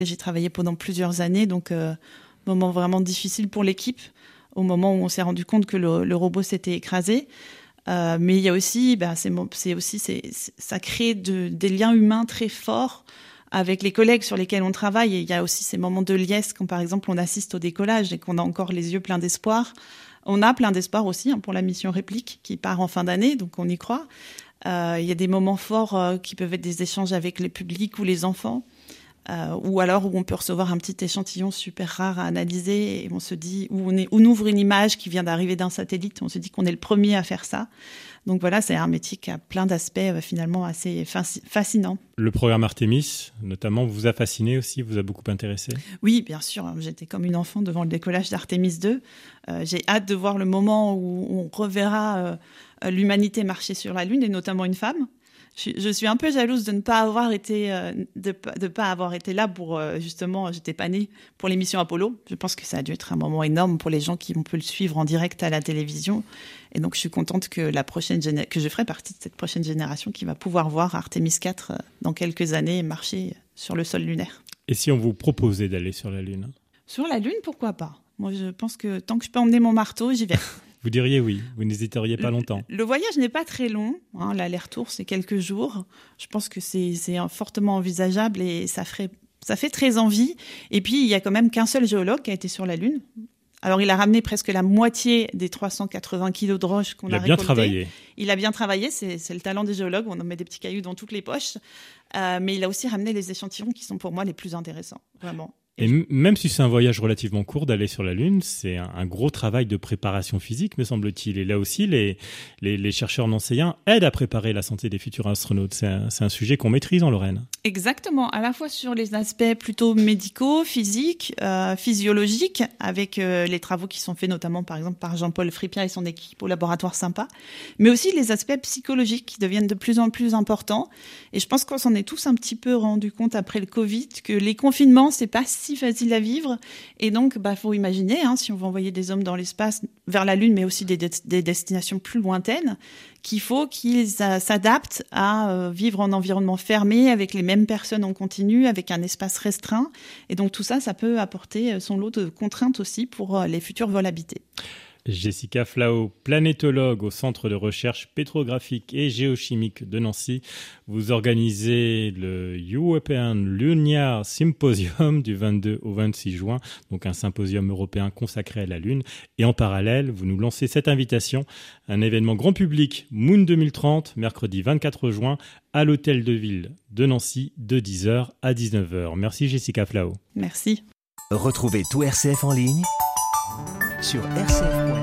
J'ai travaillé pendant plusieurs années, donc moment vraiment difficile pour l'équipe, au moment où on s'est rendu compte que le robot s'était écrasé. Mais il y a aussi, ça crée des liens humains très forts avec les collègues sur lesquels on travaille. Et il y a aussi ces moments de liesse quand, par exemple, on assiste au décollage et qu'on a encore les yeux pleins d'espoir. On a plein d'espoir aussi pour la mission Réplique qui part en fin d'année, donc on y croit. Il y a des moments forts qui peuvent être des échanges avec le public ou les enfants. Ou alors où on peut recevoir un petit échantillon super rare à analyser et on se dit, on ouvre une image qui vient d'arriver d'un satellite, on se dit qu'on est le premier à faire ça. Donc voilà, c'est un métier qui a plein d'aspects finalement assez fascinants. Le programme Artemis, notamment, vous a fasciné aussi, vous a beaucoup intéressé? Oui, bien sûr, j'étais comme une enfant devant le décollage d'Artemis 2. J'ai hâte de voir le moment où on reverra l'humanité marcher sur la Lune et notamment une femme. Je suis un peu jalouse de ne pas avoir été là pour justement, j'étais pas née pour l'émission Apollo. Je pense que ça a dû être un moment énorme pour les gens qui ont pu le suivre en direct à la télévision. Et donc je suis contente que que je ferai partie de cette prochaine génération qui va pouvoir voir Artemis 4 dans quelques années marcher sur le sol lunaire. Et si on vous proposait d'aller sur la Lune? Sur la Lune, pourquoi pas? Moi, je pense que tant que je peux emmener mon marteau, j'y vais. Vous diriez oui, vous n'hésiteriez pas longtemps. Le voyage n'est pas très long, l'aller-retour c'est quelques jours. Je pense que c'est fortement envisageable et ça fait très envie. Et puis il y a quand même qu'un seul géologue qui a été sur la Lune. Alors il a ramené presque la moitié des 380 kilos de roches qu'on a récoltées. Il a bien travaillé. Il a bien travaillé, c'est le talent des géologues, on en met des petits cailloux dans toutes les poches. Mais il a aussi ramené les échantillons qui sont pour moi les plus intéressants, vraiment. Et même si c'est un voyage relativement court d'aller sur la Lune, c'est un gros travail de préparation physique, me semble-t-il. Et là aussi, les chercheurs nancéiens aident à préparer la santé des futurs astronautes. C'est un sujet qu'on maîtrise en Lorraine. Exactement, à la fois sur les aspects plutôt médicaux, physiques, physiologiques, avec les travaux qui sont faits notamment par exemple par Jean-Paul Fripia et son équipe au laboratoire Sympa, mais aussi les aspects psychologiques qui deviennent de plus en plus importants. Et je pense qu'on s'en est tous un petit peu rendu compte après le Covid que les confinements, c'est pas si facile à vivre. Et donc, faut imaginer, si on veut envoyer des hommes dans l'espace, vers la Lune, mais aussi des destinations plus lointaines, qu'il faut qu'ils s'adaptent à vivre en environnement fermé, avec les mêmes personnes en continu, avec un espace restreint. Et donc tout ça, ça peut apporter son lot de contraintes aussi pour les futurs vols habités. Jessica Flao, planétologue au Centre de recherche pétrographique et géochimique de Nancy. Vous organisez le European Lunar Symposium du 22 au 26 juin, donc un symposium européen consacré à la Lune. Et en parallèle, vous nous lancez cette invitation, un événement grand public Moon 2030, mercredi 24 juin, à l'Hôtel de Ville de Nancy, de 10h à 19h. Merci Jessica Flao. Merci. Retrouvez tout RCF en ligne sur rcf.fr.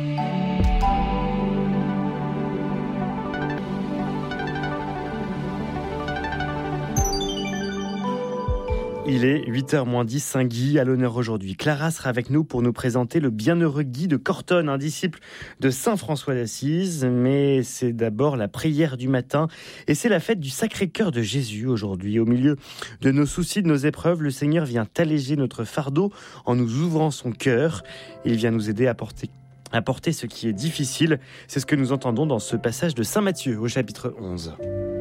Il est 8h-10, Saint-Guy à l'honneur aujourd'hui. Clara sera avec nous pour nous présenter le bienheureux Guy de Cortonne, un disciple de Saint François d'Assise. Mais c'est d'abord la prière du matin et c'est la fête du Sacré-Cœur de Jésus aujourd'hui. Au milieu de nos soucis, de nos épreuves, le Seigneur vient alléger notre fardeau en nous ouvrant son cœur. Il vient nous aider à porter ce qui est difficile. C'est ce que nous entendons dans ce passage de Saint Matthieu au chapitre 11.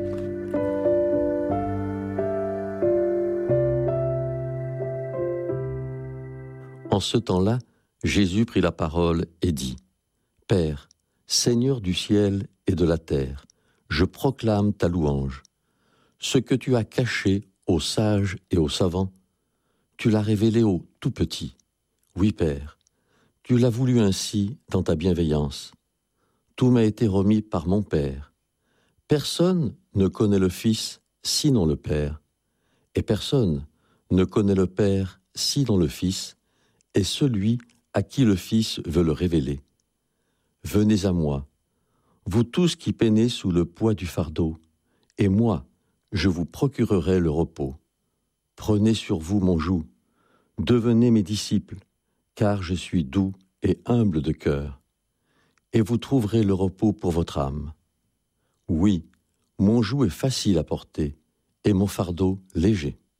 En ce temps-là, Jésus prit la parole et dit : « Père, Seigneur du ciel et de la terre, je proclame ta louange. Ce que tu as caché aux sages et aux savants, tu l'as révélé aux tout petits. Oui, Père, tu l'as voulu ainsi dans ta bienveillance. Tout m'a été remis par mon Père. Personne ne connaît le Fils sinon le Père, et personne ne connaît le Père sinon le Fils, et celui à qui le Fils veut le révéler. Venez à moi, vous tous qui peinez sous le poids du fardeau, et moi, je vous procurerai le repos. Prenez sur vous mon joug, devenez mes disciples, car je suis doux et humble de cœur, et vous trouverez le repos pour votre âme. Oui, mon joug est facile à porter, et mon fardeau léger.